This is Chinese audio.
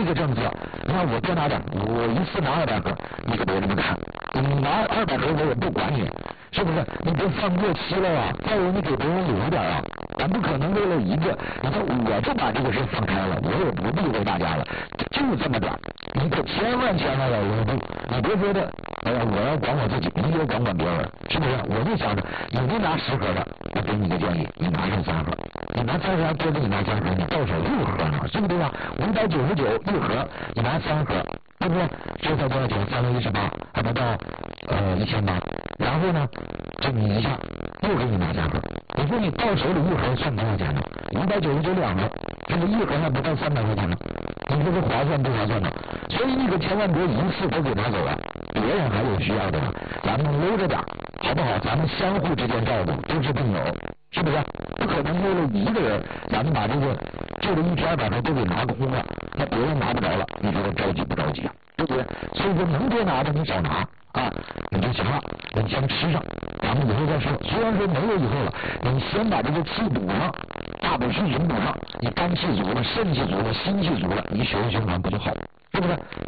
个政策，你看我多拿点，我一次拿200盒，你可别这么干，你拿200盒我也不管你，是不是？你别放过期了啊！再有你给别人留点啊，咱不可能为了一个，你看我就把这个事放开了，我也不避讳大家了，就这么短，你可千万要留住，你别觉得哎呀我要管我自己，你也管别人，是不是？我就想着你能拿10盒的，我给你个建议，你拿上3盒，你拿3盒还多给你拿3盒，你到手6盒呢，对不对啊？599一盒，你拿3盒，对不对？这才多少钱？318，还不到1800。然后呢，这你一下又给你拿3盒，你说你到手里1盒算多少钱呢？599两盒，这个1盒还不到300块钱呢，你说这划算不划算呢？所以你可千万别一次都给拿走了，别人还有需要的呢，咱们搂着点，好不好？咱们相互之间照顾，都是朋友，是不是？不可能为了一个人，咱们把这个就这1200盒都给拿空了，那别人拿不着了，你说着急不着急啊？对不对？所以说能多拿的你少拿啊，你就行了，你先吃上，咱们以后再说。虽然说没有以后了，你先把这个气补上，大补虚群补上，你肝气足了，肾气足了，心气足了，你血液循环不就好？是不是？